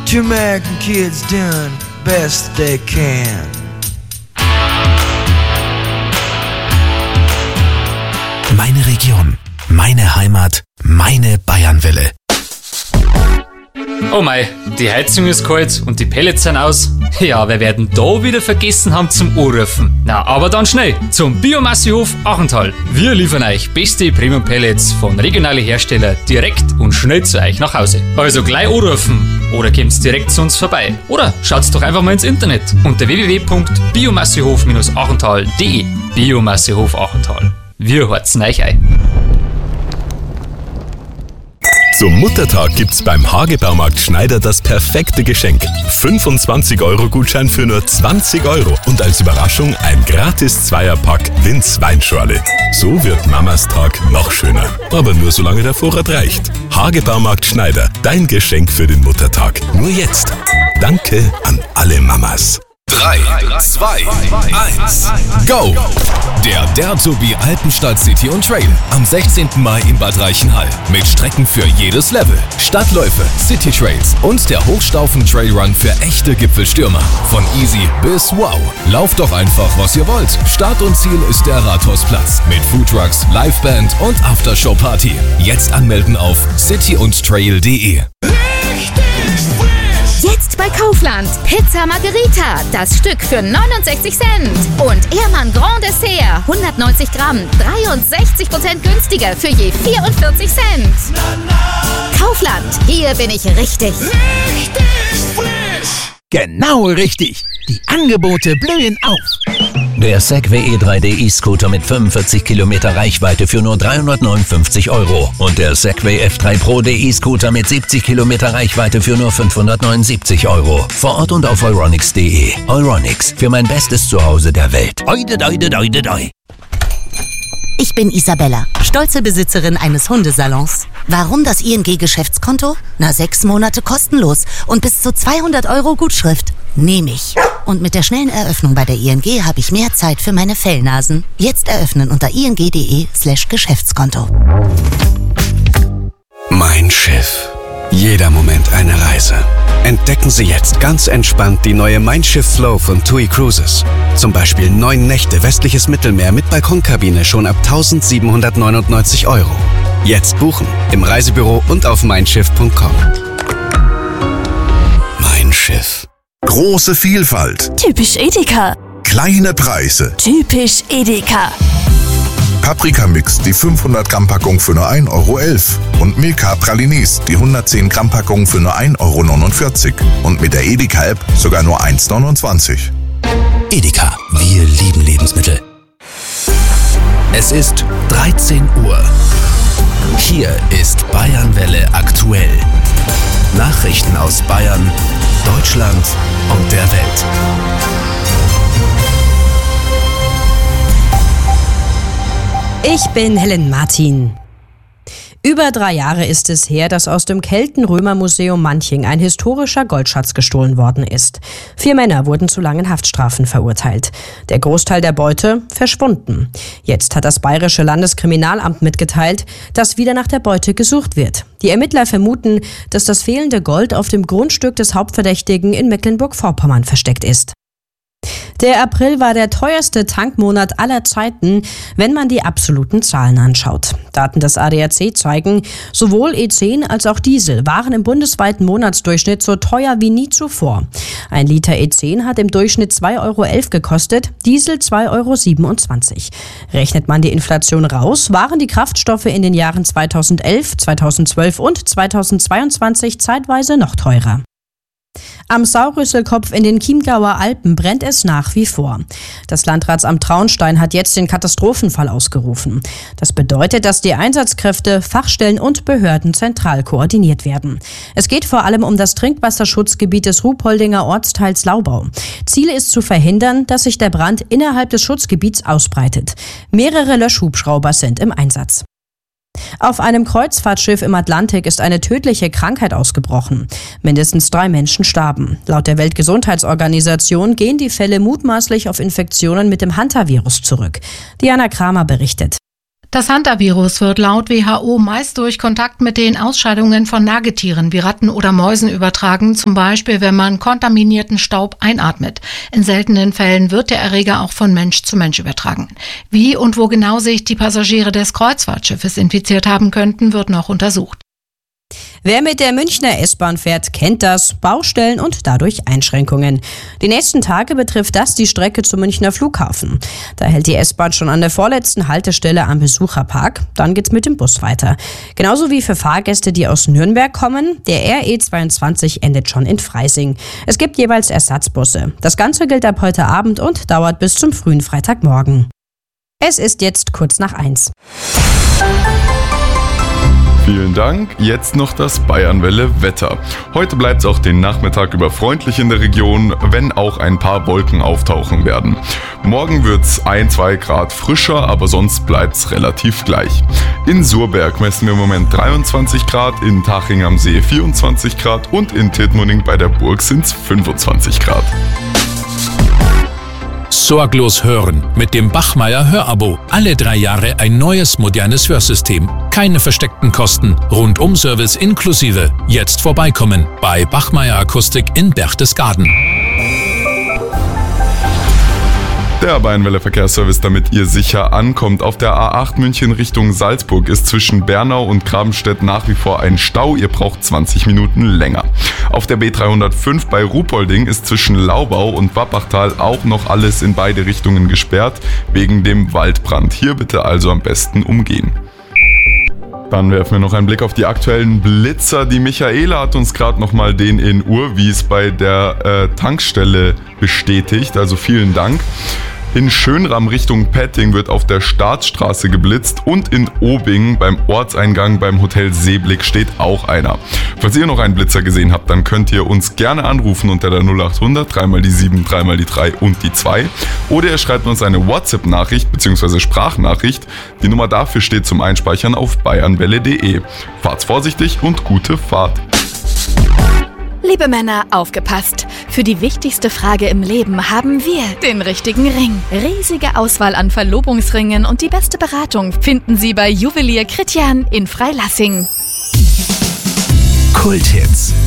Two American kids doing best they can. Meine Region, meine Heimat, meine Bayernwelle. Oh mei, die Heizung ist kalt und die Pellets sind aus. Ja, wir werden da wieder vergessen haben zum Anrufen. Na, aber dann schnell zum Biomassehof Achental. Wir liefern euch beste Premium-Pellets von regionalen Herstellern direkt und schnell zu euch nach Hause. Also gleich anrufen oder kommt's direkt zu uns vorbei. Oder schaut's doch einfach mal ins Internet unter www.biomassehof-achental.de. Biomassehof Achental. Wir horzen euch ein. Zum Muttertag gibt's beim Hagebaumarkt Schneider das perfekte Geschenk. 25-Euro-Gutschein für nur 20 Euro und als Überraschung ein gratis Zweierpack Linz Weinschorle. So wird Mamas Tag noch schöner. Aber nur solange der Vorrat reicht. Hagebaumarkt Schneider, dein Geschenk für den Muttertag. Nur jetzt. Danke an alle Mamas. 3, 2, 1, go! Der Dertobi Alpenstadt City und Trail am 16. Mai in Bad Reichenhall. Mit Strecken für jedes Level, Stadtläufe, City Trails und der Hochstaufen Trailrun für echte Gipfelstürmer. Von easy bis wow. Lauft doch einfach, was ihr wollt. Start und Ziel ist der Rathausplatz mit Foodtrucks, Liveband und Aftershow-Party. Jetzt anmelden auf cityundtrail.de. Jetzt bei Kaufland. Pizza Margherita, das Stück für 69 Cent. Und Ehrmann Grand Dessert, 190 Gramm, 63% günstiger für je 44 Cent. Kaufland, hier bin ich richtig. Richtig frisch. Genau richtig. Die Angebote blühen auf. Der Segway E3D E-Scooter mit 45 Kilometer Reichweite für nur 359 Euro. Und der Segway F3 Pro E-Scooter mit 70 Kilometer Reichweite für nur 579 Euro. Vor Ort und auf euronics.de. Euronics, für mein bestes Zuhause der Welt. Oide, oide, oide, oide. Ich bin Isabella, stolze Besitzerin eines Hundesalons. Warum das ING-Geschäftskonto? 6 Monate kostenlos und bis zu 200 Euro Gutschrift. Nehme ich. Und mit der schnellen Eröffnung bei der ING habe ich mehr Zeit für meine Fellnasen. Jetzt eröffnen unter ing.de/Geschäftskonto. Mein Schiff. Jeder Moment eine Reise. Entdecken Sie jetzt ganz entspannt die neue Mein Schiff Flow von TUI Cruises. Zum Beispiel 9 Nächte westliches Mittelmeer mit Balkonkabine schon ab 1.799 Euro. Jetzt buchen im Reisebüro und auf meinschiff.com. Mein Schiff. Große Vielfalt. Typisch Edeka. Kleine Preise. Typisch Edeka. Paprika-Mix, die 500 Gramm Packung für nur 1,11 Euro. Und Milka Pralinis, die 110 Gramm Packung für nur 1,49 Euro. Und mit der Edeka-App sogar nur 1,29 €. Edeka, wir lieben Lebensmittel. Es ist 13 Uhr. Hier ist Bayernwelle aktuell. Nachrichten aus Bayern, Deutschland und der Welt. Ich bin Helen Martin. Über 3 Jahre ist es her, dass aus dem Kelten-Römer-Museum Manching ein historischer Goldschatz gestohlen worden ist. 4 Männer wurden zu langen Haftstrafen verurteilt. Der Großteil der Beute verschwunden. Jetzt hat das Bayerische Landeskriminalamt mitgeteilt, dass wieder nach der Beute gesucht wird. Die Ermittler vermuten, dass das fehlende Gold auf dem Grundstück des Hauptverdächtigen in Mecklenburg-Vorpommern versteckt ist. Der April war der teuerste Tankmonat aller Zeiten, wenn man die absoluten Zahlen anschaut. Daten des ADAC zeigen, sowohl E10 als auch Diesel waren im bundesweiten Monatsdurchschnitt so teuer wie nie zuvor. Ein Liter E10 hat im Durchschnitt 2,11 Euro gekostet, Diesel 2,27 Euro. Rechnet man die Inflation raus, waren die Kraftstoffe in den Jahren 2011, 2012 und 2022 zeitweise noch teurer. Am Saurüsselkopf in den Chiemgauer Alpen brennt es nach wie vor. Das Landratsamt Traunstein hat jetzt den Katastrophenfall ausgerufen. Das bedeutet, dass die Einsatzkräfte, Fachstellen und Behörden zentral koordiniert werden. Es geht vor allem um das Trinkwasserschutzgebiet des Ruhpoldinger Ortsteils Laubau. Ziel ist zu verhindern, dass sich der Brand innerhalb des Schutzgebiets ausbreitet. Mehrere Löschhubschrauber sind im Einsatz. Auf einem Kreuzfahrtschiff im Atlantik ist eine tödliche Krankheit ausgebrochen. Mindestens 3 Menschen starben. Laut der Weltgesundheitsorganisation gehen die Fälle mutmaßlich auf Infektionen mit dem Hantavirus zurück. Diana Kramer berichtet. Das Hantavirus wird laut WHO meist durch Kontakt mit den Ausscheidungen von Nagetieren wie Ratten oder Mäusen übertragen, zum Beispiel wenn man kontaminierten Staub einatmet. In seltenen Fällen wird der Erreger auch von Mensch zu Mensch übertragen. Wie und wo genau sich die Passagiere des Kreuzfahrtschiffes infiziert haben könnten, wird noch untersucht. Wer mit der Münchner S-Bahn fährt, kennt das, Baustellen und dadurch Einschränkungen. Die nächsten Tage betrifft das die Strecke zum Münchner Flughafen. Da hält die S-Bahn schon an der vorletzten Haltestelle am Besucherpark, dann geht's mit dem Bus weiter. Genauso wie für Fahrgäste, die aus Nürnberg kommen, der RE22 endet schon in Freising. Es gibt jeweils Ersatzbusse. Das Ganze gilt ab heute Abend und dauert bis zum frühen Freitagmorgen. Es ist jetzt kurz nach 1. Vielen Dank. Jetzt noch das Bayernwelle-Wetter. Heute bleibt es auch den Nachmittag über freundlich in der Region, wenn auch ein paar Wolken auftauchen werden. Morgen wird es 1-2 Grad frischer, aber sonst bleibt es relativ gleich. In Surberg messen wir im Moment 23 Grad, in Taching am See 24 Grad und in Tittmoning bei der Burg sind es 25 Grad. Sorglos hören mit dem Bachmeier Hörabo. Alle 3 Jahre ein neues, modernes Hörsystem. Keine versteckten Kosten. Rundum-Service inklusive. Jetzt vorbeikommen bei Bachmeier Akustik in Berchtesgaden. Der Bayernwelle-Verkehrsservice, damit ihr sicher ankommt. Auf der A8 München Richtung Salzburg ist zwischen Bernau und Grabenstedt nach wie vor ein Stau. Ihr braucht 20 Minuten länger. Auf der B305 bei Ruhpolding ist zwischen Laubau und Wappachtal auch noch alles in beide Richtungen gesperrt, wegen dem Waldbrand. Hier bitte also am besten umgehen. Dann werfen wir noch einen Blick auf die aktuellen Blitzer. Die Michaela hat uns gerade nochmal den in Urwies bei der Tankstelle bestätigt, also vielen Dank. In Schönram Richtung Petting wird auf der Staatsstraße geblitzt und in Obing beim Ortseingang beim Hotel Seeblick steht auch einer. Falls ihr noch einen Blitzer gesehen habt, dann könnt ihr uns gerne anrufen unter der 0800 3 die 7 3 die 3 und die 2 oder ihr schreibt uns eine WhatsApp-Nachricht bzw. Sprachnachricht. Die Nummer dafür steht zum Einspeichern auf bayernwelle.de. Fahrt's vorsichtig und gute Fahrt. Liebe Männer, aufgepasst! Für die wichtigste Frage im Leben haben wir den richtigen Ring. Riesige Auswahl an Verlobungsringen und die beste Beratung finden Sie bei Juwelier Chrétien in Freilassing. Kulthits.